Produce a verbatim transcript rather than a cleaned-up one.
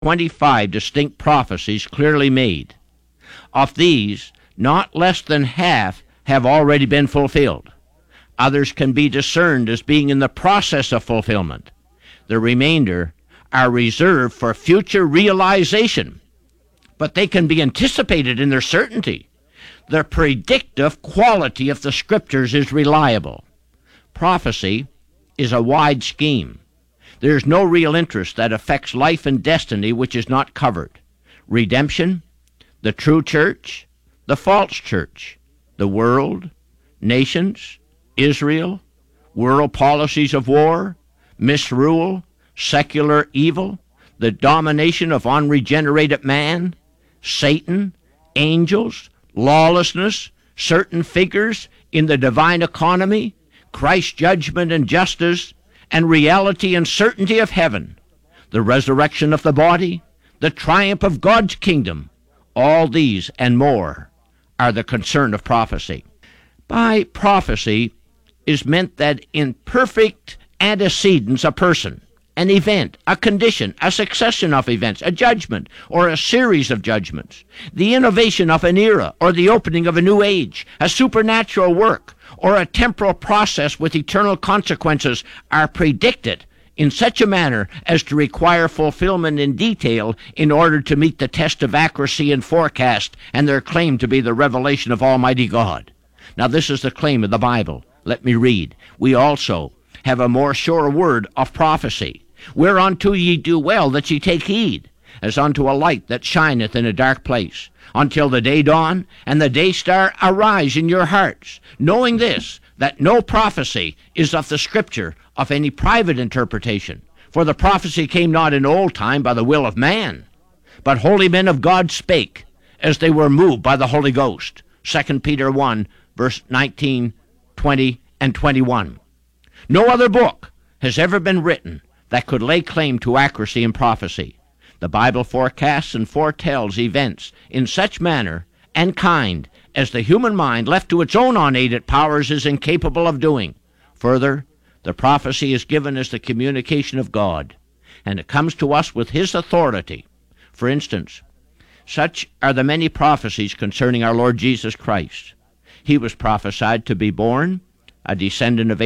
twenty-five distinct prophecies clearly made. Of these, not less than half have already been fulfilled. Others can be discerned as being in the process of fulfillment. The remainder are reserved for future realization, but they can be anticipated in their certainty. The predictive quality of the Scriptures is reliable. Prophecy is a wide scheme. There is no real interest that affects life and destiny which is not covered. Redemption, the true church, the false church, the world, nations, Israel, world policies of war, misrule, secular evil, the domination of unregenerated man, Satan, angels, lawlessness, certain figures in the divine economy, Christ's judgment and justice, and reality and certainty of heaven, the resurrection of the body, the triumph of God's kingdom. All these and more are the concern of prophecy. By prophecy is meant that in perfect antecedence a person, an event, a condition, a succession of events, a judgment, or a series of judgments, the innovation of an era, or the opening of a new age, a supernatural work, or a temporal process with eternal consequences are predicted in such a manner as to require fulfillment in detail in order to meet the test of accuracy and forecast and their claim to be the revelation of Almighty God. Now this is the claim of the Bible. Let me read. We also have a more sure word of prophecy, whereunto ye do well that ye take heed, as unto a light that shineth in a dark place, until the day dawn and the day star arise in your hearts, knowing this, that no prophecy is of the Scripture of any private interpretation. For the prophecy came not in old time by the will of man, but holy men of God spake, as they were moved by the Holy Ghost. Second Peter one, verse nineteen, twenty, and twenty-one. No other book has ever been written that could lay claim to accuracy in prophecy. The Bible forecasts and foretells events in such manner and kind as the human mind left to its own unaided powers is incapable of doing. Further, the prophecy is given as the communication of God, and it comes to us with His authority. For instance, such are the many prophecies concerning our Lord Jesus Christ. He was prophesied to be born, a descendant of